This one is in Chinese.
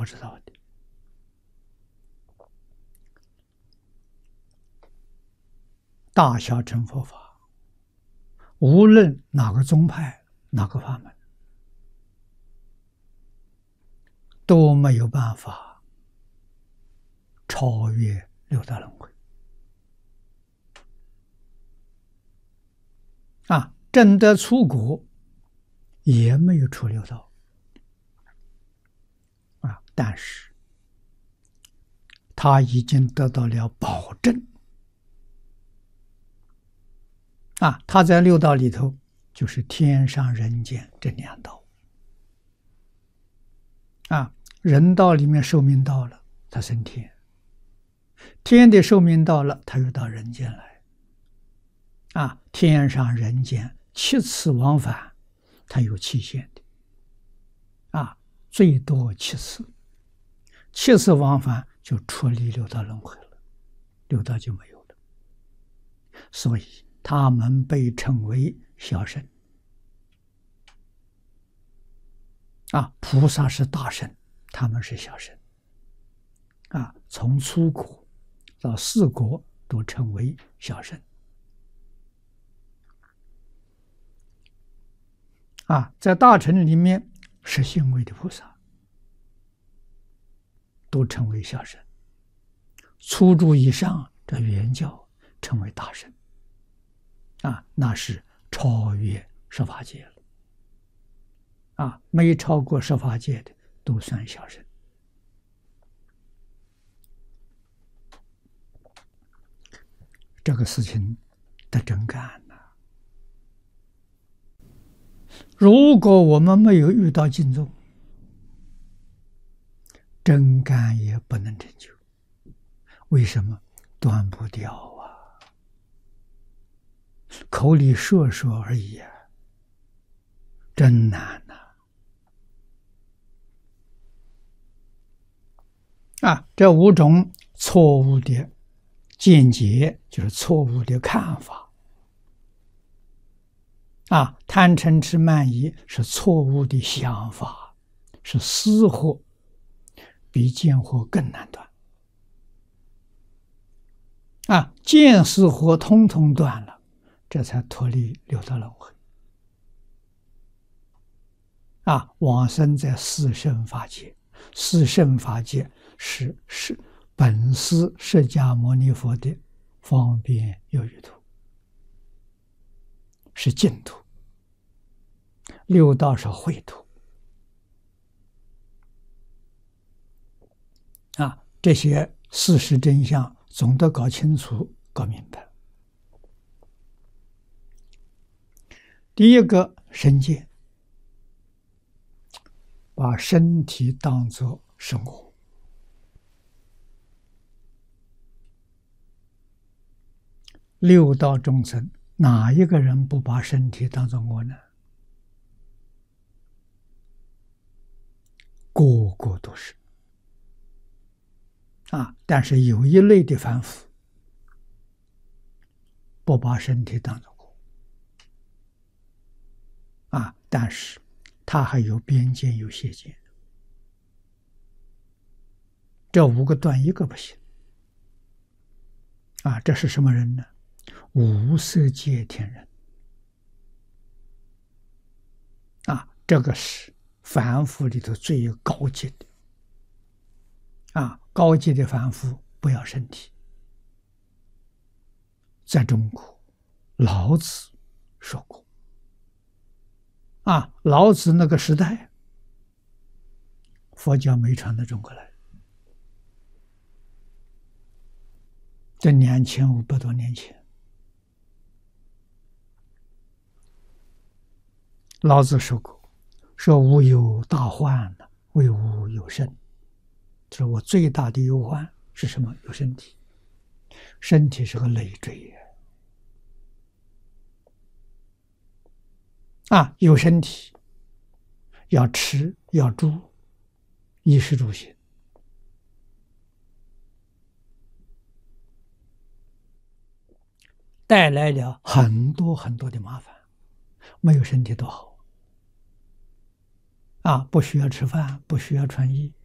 不知道的。大小乘佛法，无论哪个宗派、哪个法门，都没有办法超越六道轮回。证得出果也没有出六道但是他已经得到了保证他在六道里头就是天上人间这两道人道里面寿命到了，他升天；天的寿命到了，他又到人间来天上人间7次往返，它有期限的最多7次，7次往返就出离六道轮回了，六道就没有了。所以他们被称为小圣菩萨是大圣，他们是小圣从初果到4果都称为小圣在大乘里面是行为的菩萨都称为小圣，初住以上这圆教称为大圣那是超越十法界了没超过十法界的都算小圣。这个事情得真干如果我们没有遇到净宗，真干也不能成就。为什么？断不掉口里说说而已真难这5种错误的见解，就是错误的看法贪嗔痴慢疑是错误的想法，是私货，比见货更难断见思惑通通断了，这才脱离六道轮回往生在四圣法界。四圣法界是本师释迦牟尼佛的方便有余土，是净土，六道是秽土这些事实真相总得搞清楚搞明白。第一个身见，把身体当作是我，六道众生哪一个人不把身体当作我呢？个个都是但是有一类的凡夫不把身体当作我但是他还有边界有邪见，这5个断一个不行这是什么人呢？无色界天人这个是凡夫里头最高级的高级的凡夫不要身体。在中国老子说过老子那个时代佛教没传到中国来，这2500多年前老子说过，说吾有大患为吾有身，就是我最大的忧患是什么？有身体，身体是个累赘有身体要吃要住，衣食住行带来了很多很多的麻烦。没有身体多好不需要吃饭，不需要穿衣